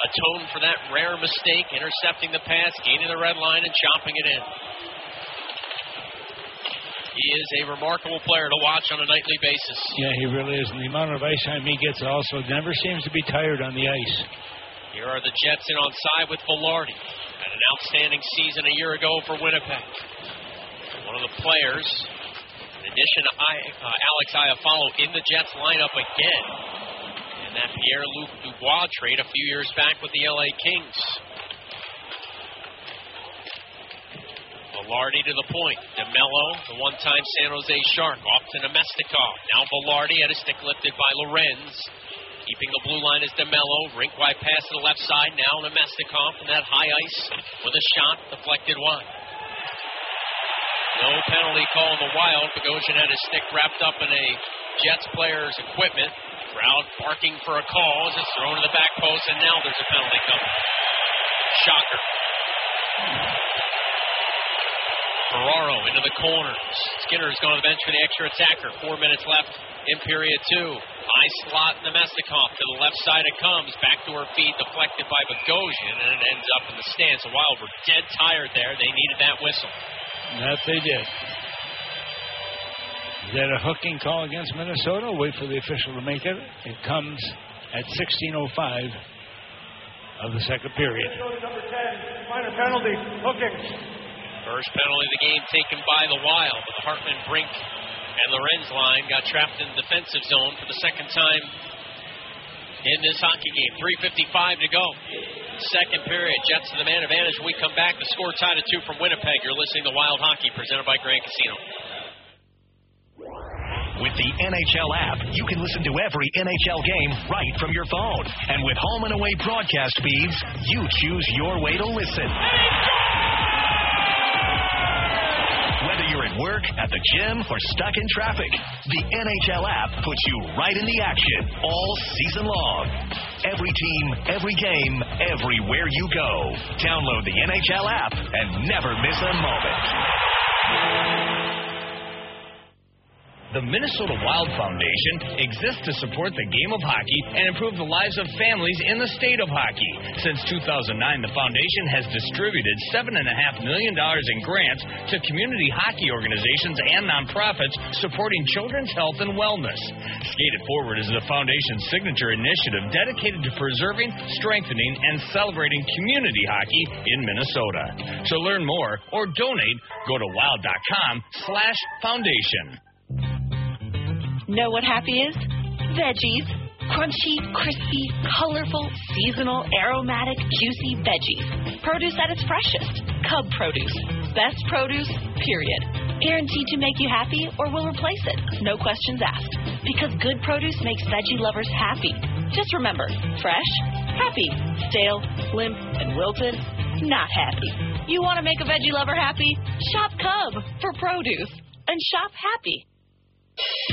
atone for that rare mistake, intercepting the pass, gaining the red line, and chopping it in. He is a remarkable player to watch on a nightly basis. Yeah, he really is. And the amount of ice time he gets also never seems to be tired on the ice. Here are the Jets in on side with Velarde. Had an outstanding season a year ago for Winnipeg. One of the players, in addition to Alex Iafallo, in the Jets lineup again. And that Pierre-Luc Dubois trade a few years back with the LA Kings. Velarde to the point. DeMello, the one-time San Jose Shark, off to Nemestikov. Now Velarde had a stick lifted by Lorenz. Keeping the blue line is DeMello. Rink-wide pass to the left side. Now Nemestikov from that high ice with a shot deflected wide. No penalty call in the Wild. Bogosian had his stick wrapped up in a Jets player's equipment. Crowd barking for a call as it's thrown to the back post, and now there's a penalty coming. Shocker. Ferraro into the corner. Skinner's gone to the bench for the extra attacker. 4 minutes left in period 2. High slot Nemestikov. To the left side it comes. Back to her feet, deflected by Bogosian, and it ends up in the stands. The Wild were dead tired there. They needed that whistle. That they did. Is that a hooking call against Minnesota? Wait for the official to make it. It comes at 16:05 of the second period. Number 10, minor penalty, hooking. First penalty of the game taken by the Wild, but the Hartman, Brink, and Lorenz line got trapped in the defensive zone for the second time in this hockey game. 3:55 to go. Second period, Jets to the man advantage. When we come back, the score tied at 2 from Winnipeg. You're listening to Wild Hockey, presented by Grand Casino. With the NHL app, you can listen to every NHL game right from your phone. And with home and away broadcast feeds, you choose your way to listen. Whether you're at work, at the gym, or stuck in traffic, the NHL app puts you right in the action all season long. Every team, every game, everywhere you go. Download the NHL app and never miss a moment. The Minnesota Wild Foundation exists to support the game of hockey and improve the lives of families in the state of hockey. Since 2009, the foundation has distributed $7.5 million in grants to community hockey organizations and nonprofits supporting children's health and wellness. Skate It Forward is the foundation's signature initiative dedicated to preserving, strengthening, and celebrating community hockey in Minnesota. To learn more or donate, go to wild.com/foundation. Know what happy is? Veggies. Crunchy, crispy, colorful, seasonal, aromatic, juicy veggies. Produce at its freshest. Cub Produce. Best produce, period. Guaranteed to make you happy or will replace it. No questions asked. Because good produce makes veggie lovers happy. Just remember, fresh, happy. Stale, limp, and wilted, not happy. You want to make a veggie lover happy? Shop Cub for produce. And shop happy.